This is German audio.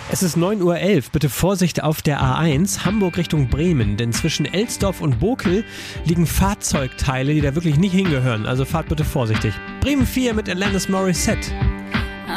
Es ist 9:11 Uhr. Bitte Vorsicht auf der A1, Hamburg Richtung Bremen. Denn zwischen Elsdorf und Bokel liegen Fahrzeugteile, die da wirklich nicht hingehören. Also fahrt bitte vorsichtig. Bremen 4 mit Alanis Morissette.